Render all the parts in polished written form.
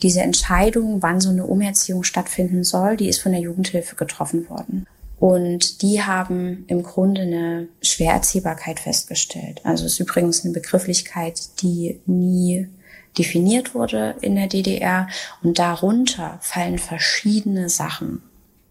Diese Entscheidung, wann so eine Umerziehung stattfinden soll, die ist von der Jugendhilfe getroffen worden. Und die haben im Grunde eine Schwererziehbarkeit festgestellt. Also es ist übrigens eine Begrifflichkeit, die nie definiert wurde in der DDR. Und darunter fallen verschiedene Sachen.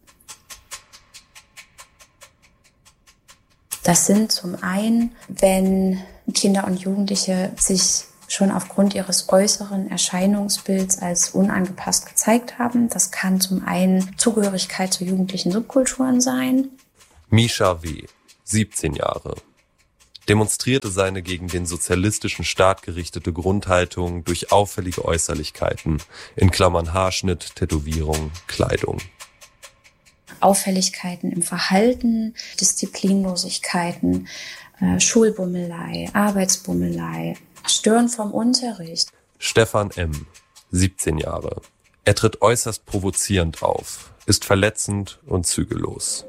Das sind zum einen, wenn Kinder und Jugendliche sich schon aufgrund ihres äußeren Erscheinungsbilds als unangepasst gezeigt haben. Das kann zum einen Zugehörigkeit zu jugendlichen Subkulturen sein. Misha W., 17 Jahre, demonstrierte seine gegen den sozialistischen Staat gerichtete Grundhaltung durch auffällige Äußerlichkeiten, in Klammern Haarschnitt, Tätowierung, Kleidung. Auffälligkeiten im Verhalten, Disziplinlosigkeiten, Schulbummelei, Arbeitsbummelei, Stören vom Unterricht. Stefan M., 17 Jahre. Er tritt äußerst provozierend auf, ist verletzend und zügellos.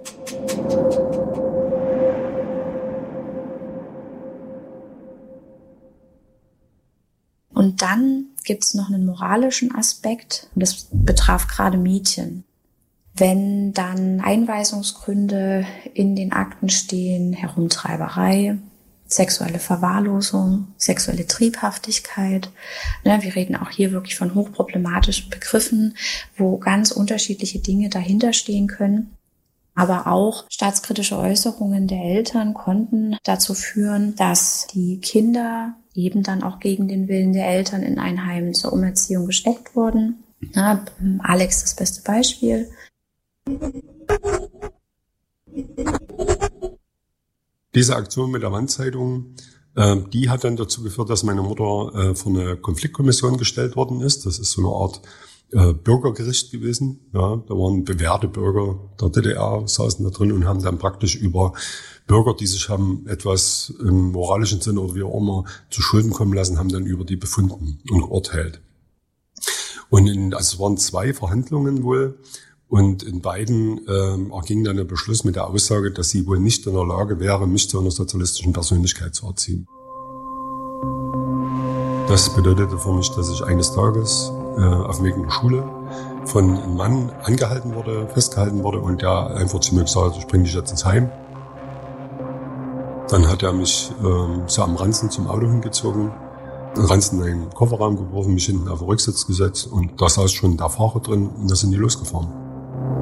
Und dann gibt es noch einen moralischen Aspekt, und das betraf gerade Mädchen. Wenn dann Einweisungsgründe in den Akten stehen, Herumtreiberei, sexuelle Verwahrlosung, sexuelle Triebhaftigkeit. Wir reden auch hier wirklich von hochproblematischen Begriffen, wo ganz unterschiedliche Dinge dahinter stehen können. Aber auch staatskritische Äußerungen der Eltern konnten dazu führen, dass die Kinder eben dann auch gegen den Willen der Eltern in ein Heim zur Umerziehung gesteckt wurden. Alex das beste Beispiel. Diese Aktion mit der Wandzeitung, die hat dann dazu geführt, dass meine Mutter vor eine Konfliktkommission gestellt worden ist. Das ist so eine Art Bürgergericht gewesen. Ja, da waren bewährte Bürger der DDR, saßen da drin und haben dann praktisch über Bürger, die sich haben etwas im moralischen Sinne oder wie auch immer zu Schulden kommen lassen, haben dann über die befunden und geurteilt. Und es waren 2 Verhandlungen wohl. Und in beiden erging dann der Beschluss mit der Aussage, dass sie wohl nicht in der Lage wäre, mich zu einer sozialistischen Persönlichkeit zu erziehen. Das bedeutete für mich, dass ich eines Tages auf dem Weg in die Schule von einem Mann angehalten wurde, festgehalten wurde und der einfach zu mir gesagt hat, ich bringe dich jetzt ins Heim. Dann hat er mich so am Ranzen zum Auto hingezogen, den Ranzen in den Kofferraum geworfen, mich hinten auf den Rücksitz gesetzt und da saß schon der Fahrer drin und da sind die losgefahren.